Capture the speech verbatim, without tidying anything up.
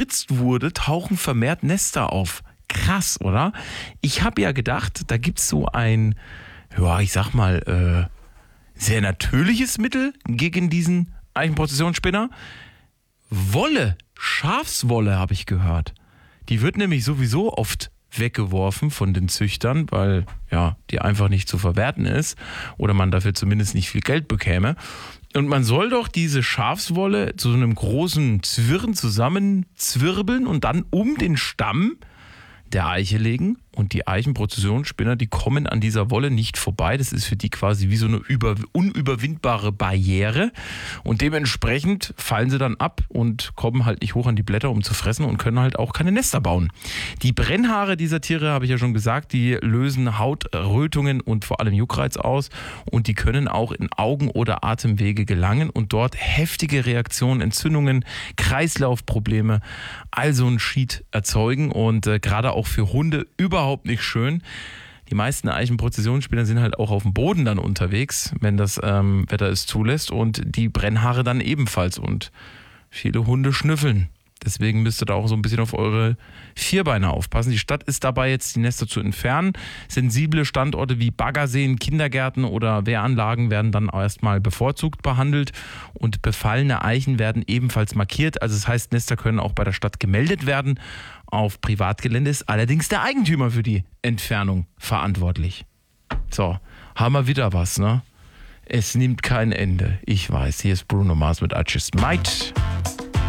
bespritzt wurde, tauchen vermehrt Nester auf. Krass, oder? Ich habe ja gedacht, da gibt es so ein, ja, ich sag mal, äh, sehr natürliches Mittel gegen diesen Eichenprozessionsspinner. Wolle, Schafswolle habe ich gehört. Die wird nämlich sowieso oft weggeworfen von den Züchtern, weil ja, die einfach nicht zu verwerten ist oder man dafür zumindest nicht viel Geld bekäme. Und man soll doch diese Schafswolle zu so einem großen Zwirn zusammenzwirbeln und dann um den Stamm der Eiche legen. Und die Eichenprozessionsspinner, die kommen an dieser Wolle nicht vorbei. Das ist für die quasi wie so eine über, unüberwindbare Barriere. Und dementsprechend fallen sie dann ab und kommen halt nicht hoch an die Blätter, um zu fressen und können halt auch keine Nester bauen. Die Brennhaare dieser Tiere, habe ich ja schon gesagt, die lösen Hautrötungen und vor allem Juckreiz aus. Und die können auch in Augen- oder Atemwege gelangen und dort heftige Reaktionen, Entzündungen, Kreislaufprobleme, also ein Schied erzeugen. Und äh, gerade auch für Hunde überhaupt nicht schön. Die meisten Eichenprozessionsspinner sind halt auch auf dem Boden dann unterwegs, wenn das ähm, Wetter es zulässt, und die Brennhaare dann ebenfalls, und viele Hunde schnüffeln. Deswegen müsst ihr da auch so ein bisschen auf eure Vierbeine aufpassen. Die Stadt ist dabei, jetzt die Nester zu entfernen. Sensible Standorte wie Baggerseen, Kindergärten oder Wehranlagen werden dann erstmal bevorzugt behandelt und befallene Eichen werden ebenfalls markiert. Also das heißt, Nester können auch bei der Stadt gemeldet werden. Auf Privatgelände ist allerdings der Eigentümer für die Entfernung verantwortlich. So, haben wir wieder was, ne? Es nimmt kein Ende. Ich weiß, hier ist Bruno Mars mit I Just Might.